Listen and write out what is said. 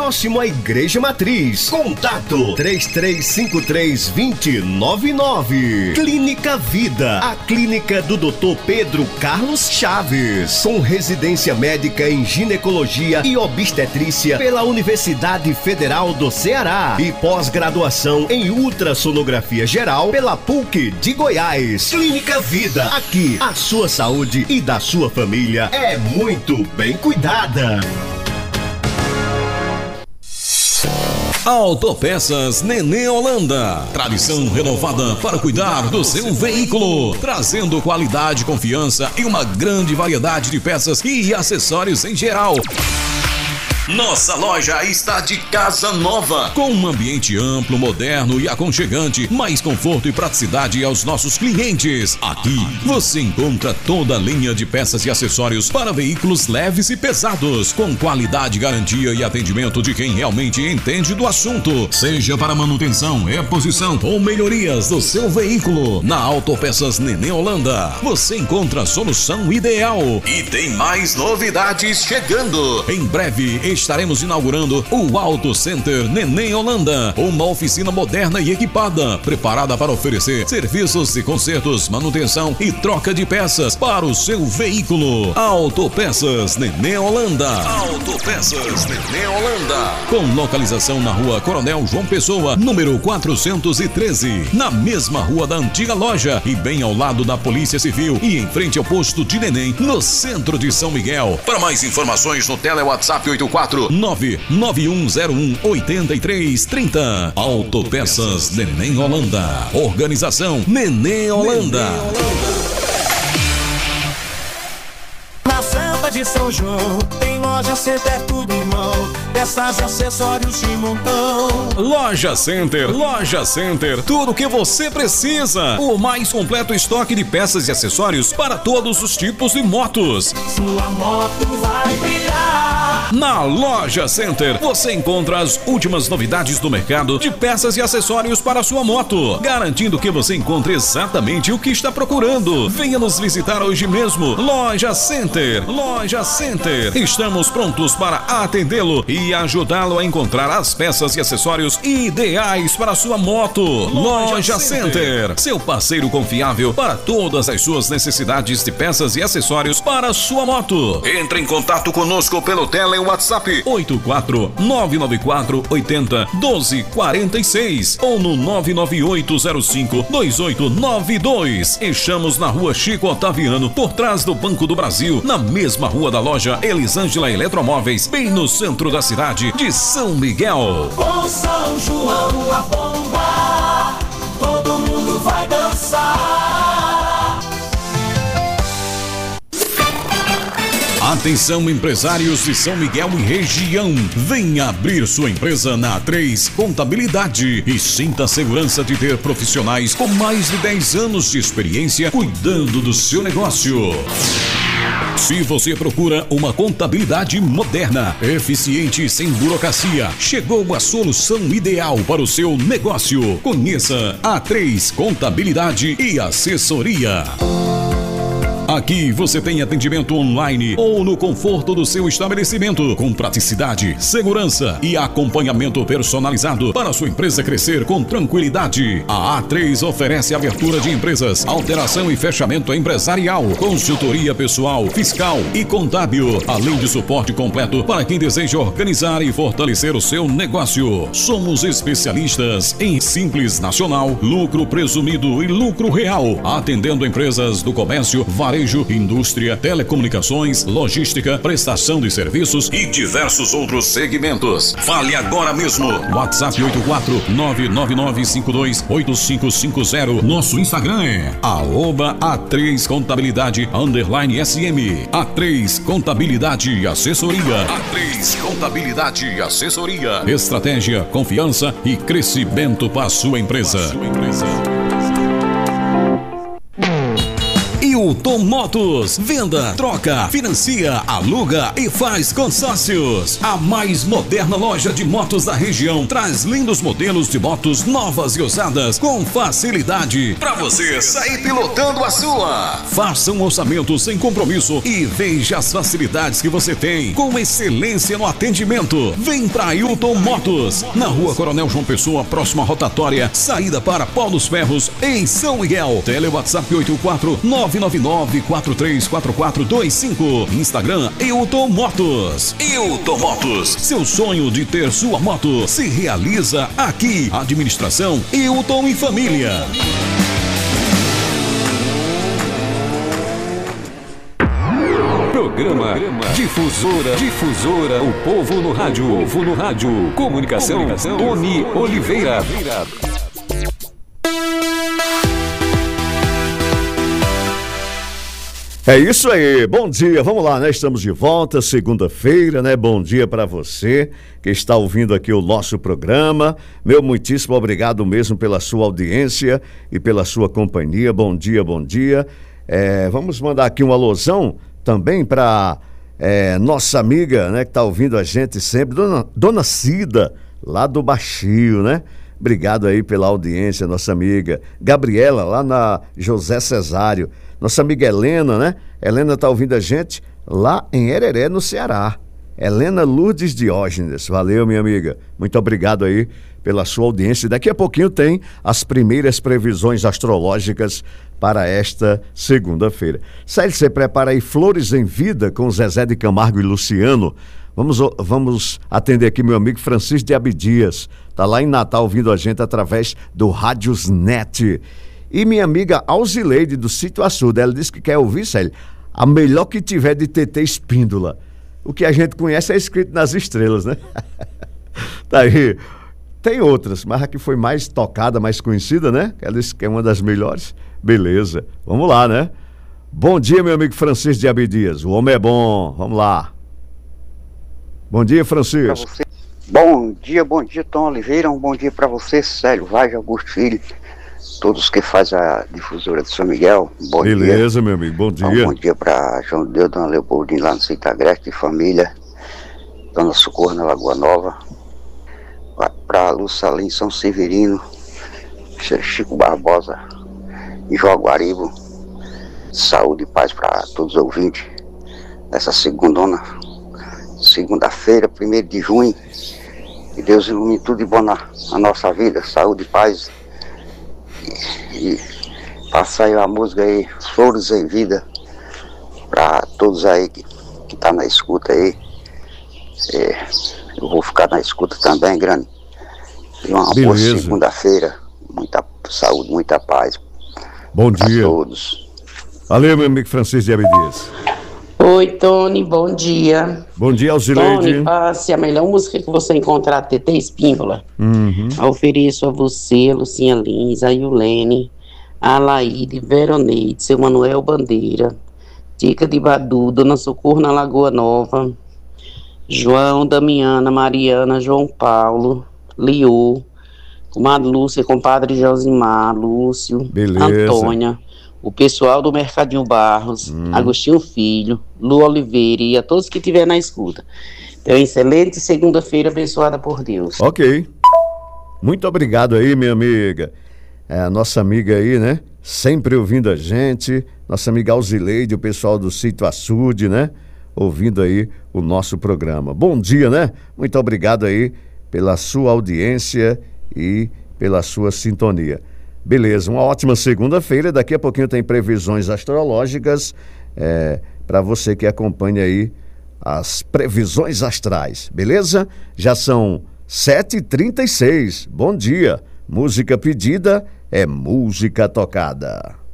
próximo à Igreja Matriz. Contato 3353-2099. Clínica Vida, a clínica do Dr. Pedro Carlos Chaves, com residência médica em ginecologia e obstetrícia pela Universidade Federal do Ceará e pós-graduação em ultrassonografia geral pela PUC de Goiás. Clínica Vida, aqui a sua saúde e da sua família é muito bem cuidada. Autopeças Nenê Holanda. Tradição renovada para cuidar do seu veículo, trazendo qualidade, confiança e uma grande variedade de peças e acessórios em geral. Nossa loja está de casa nova, com um ambiente amplo, moderno e aconchegante, mais conforto e praticidade aos nossos clientes. Aqui você encontra toda a linha de peças e acessórios para veículos leves e pesados, com qualidade, garantia e atendimento de quem realmente entende do assunto. Seja para manutenção, reposição ou melhorias do seu veículo, na Autopeças Nenê Holanda você encontra a solução ideal. E tem mais novidades chegando. Em breve estaremos inaugurando o Auto Center Nenê Holanda, uma oficina moderna e equipada, preparada para oferecer serviços de consertos, manutenção e troca de peças para o seu veículo. Autopeças Nenê Holanda. Autopeças Nenê Holanda. Com localização na Rua Coronel João Pessoa, número 413, na mesma rua da antiga loja e bem ao lado da Polícia Civil e em frente ao posto de Neném, no centro de São Miguel. Para mais informações no tele WhatsApp 84991018330. Autopeças Nenê Holanda. Organização Nenê Holanda. Na Santa de São João tem Loja Center, tudo em mão, peças e acessórios de montão. Loja Center, tudo o que você precisa. O mais completo estoque de peças e acessórios para todos os tipos de motos. Sua moto vai brilhar. Na Loja Center você encontra as últimas novidades do mercado de peças e acessórios para a sua moto, garantindo que você encontre exatamente o que está procurando. Venha nos visitar hoje mesmo. Loja Center. Estamos prontos para atendê-lo e ajudá-lo a encontrar as peças e acessórios ideais para a sua moto. Loja Center, seu parceiro confiável para todas as suas necessidades de peças e acessórios para a sua moto. Entre em contato conosco pelo tele WhatsApp 84994801246 ou no 998052892. Estamos na Rua Chico Otaviano, por trás do Banco do Brasil, na mesma rua da loja Elisângela Eletromóveis, bem no centro da cidade de São Miguel. Com São João a bomba, todo mundo vai dançar. Atenção, empresários de São Miguel e região, venha abrir sua empresa na A3 Contabilidade e sinta a segurança de ter profissionais com mais de 10 anos de experiência cuidando do seu negócio. Se você procura uma contabilidade moderna, eficiente e sem burocracia, chegou a solução ideal para o seu negócio. Conheça a A3 Contabilidade e Assessoria. Aqui você tem atendimento online ou no conforto do seu estabelecimento, com praticidade, segurança e acompanhamento personalizado para sua empresa crescer com tranquilidade. A A3 oferece abertura de empresas, alteração e fechamento empresarial, consultoria pessoal, fiscal e contábil, além de suporte completo para quem deseja organizar e fortalecer o seu negócio. Somos especialistas em Simples Nacional, lucro presumido e lucro real, atendendo empresas do comércio, varejo, indústria, telecomunicações, logística, prestação de serviços e diversos outros segmentos. Fale agora mesmo. WhatsApp 84999528550. Nosso Instagram é @A3 Contabilidade _SM. A3 Contabilidade e Assessoria. A3 Contabilidade e Assessoria. Estratégia, confiança e crescimento para a sua empresa. Hilton Motos. Venda, troca, financia, aluga e faz consórcios. A mais moderna loja de motos da região traz lindos modelos de motos novas e usadas com facilidade para você sair pilotando a sua. Faça um orçamento sem compromisso e veja as facilidades que você tem com excelência no atendimento. Vem para Hilton Motos, na Rua Coronel João Pessoa, próxima rotatória, saída para Pau dos Ferros, em São Miguel. Tele WhatsApp 84-999-434425. Instagram Hilton Motos. Hilton Motos, seu sonho de ter sua moto se realiza aqui. Administração Hilton e Família. Programa Difusora, o povo no rádio. Comunicação, Tony Oliveira. É isso aí, bom dia, vamos lá, né? Estamos de volta, segunda-feira, né? Bom dia para você que está ouvindo aqui o nosso programa. Meu muitíssimo obrigado mesmo pela sua audiência e pela sua companhia. Bom dia, bom dia. Vamos mandar aqui um alusão também para nossa amiga, né, que está ouvindo a gente sempre, Dona Cida, lá do Baixio, né? Obrigado aí pela audiência, nossa amiga Gabriela, lá na José Cesário. Nossa amiga Helena, né? Helena está ouvindo a gente lá em Hereré, no Ceará. Helena Lourdes Diógenes. Valeu, minha amiga. Muito obrigado aí pela sua audiência. Daqui a pouquinho tem as primeiras previsões astrológicas para esta segunda-feira. Célio, você prepara aí Flores em Vida com Zezé de Camargo e Luciano. Vamos atender aqui meu amigo Francisco de Abdias. Está lá em Natal ouvindo a gente através do Rádiosnet. E minha amiga Alzileide do Sítio Açude, ela disse que quer ouvir, Célio, a melhor que tiver de TT Espíndola. O que a gente conhece é escrito nas estrelas, né? Tá aí. Tem outras, mas a que foi mais tocada, mais conhecida, né? Ela disse que é uma das melhores. Beleza, vamos lá, né? Bom dia, meu amigo Francisco de Abdias. O homem é bom, vamos lá. Bom dia, Francisco. Bom dia, Tom Oliveira. Um bom dia para você, Célio Vaz, Augusto Filho, todos que fazem a difusora de São Miguel. Bom dia. Beleza, meu amigo, bom dia. Bom dia para João de Deus, Dona Leopoldina lá no Sítio Agreste, família, Dona Socorro na Lagoa Nova, para Luçalim em São Severino, Chico Barbosa e Jaguaribe. Saúde e paz para todos os ouvintes nessa segunda-feira, 1º de junho. Que Deus ilumine tudo de bom na nossa vida, saúde e paz. E passar aí a música aí, Flores em Vida, para todos aí que tá na escuta aí. Eu vou ficar na escuta também, grande. E uma boa segunda-feira, muita saúde, muita paz. Bom dia a todos. Valeu, meu amigo Francisco de Abdias. Oi, Tony, bom dia. Bom dia, Alzileide. Tony, passe a melhor música que você encontrar, TT Espíndola. Ofereço a você, a Lucinha Lins, a Yulene, a Laíde, Veroneide, seu Manuel Bandeira, Tica de Badu, Dona Socorro na Lagoa Nova, João, Damiana, Mariana, João Paulo, Liu, comadre Lúcia, compadre Josimar, Lúcio, beleza. Antônia, o pessoal do Mercadinho Barros, Agostinho Filho, Lu Oliveira e a todos que estiver na escuta. Então, excelente segunda-feira abençoada por Deus. Ok. Muito obrigado aí, minha amiga. A nossa amiga aí, né? Sempre ouvindo a gente. Nossa amiga Alzileide, o pessoal do Sítio Açude, né? Ouvindo aí o nosso programa. Bom dia, né? Muito obrigado aí pela sua audiência e pela sua sintonia. Beleza, uma ótima segunda-feira. Daqui a pouquinho tem previsões astrológicas para você que acompanha aí as previsões astrais, beleza? Já são 7h36. Bom dia. Música pedida é música tocada.